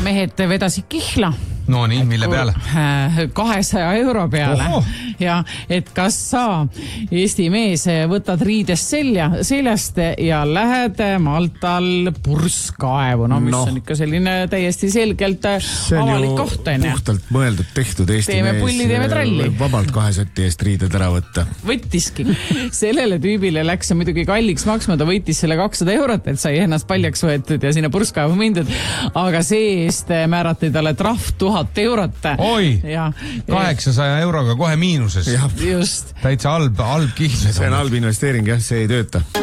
mehed vedasid kihla. No nii, mille peale? 200 euro peale. Oho. Ja et kas sa, Eesti mees, võtad riidest seljast ja lähed Maltal purskkaevu, mis on ikka selline täiesti selgelt avalik koht. Puhtalt mõeldud tehtud Eesti teeme mees. Pulli, teeme tralli. Vabalt 2 soti eest riided ära võtta. Võttiski. Sellele tüübile läks see muidugi kalliks maksma, ta võitis selle 200 eurot, et sai ennast paljaks võetud ja sinna purskkaevu mindud. Aga see eest määrati talle trahv 1000 eurot. Oi, 800 euroga kohe miinuses. Just. Täitsa halb kihl. See on halb investeering, jah, see ei tööta.